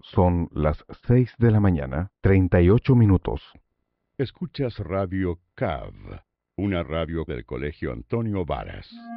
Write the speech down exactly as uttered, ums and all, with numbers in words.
Son las seis de la mañana, treinta y ocho minutos. Escuchas Radio C A V, una radio del Colegio Antonio Varas.